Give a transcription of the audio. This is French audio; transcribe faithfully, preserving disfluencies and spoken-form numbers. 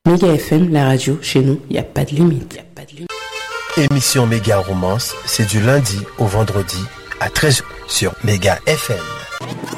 Méga F M, la radio, chez nous, il n'y a pas de limite. Y a pas de limite. Émission Méga Romance, c'est du lundi au vendredi à treize heures sur Méga F M.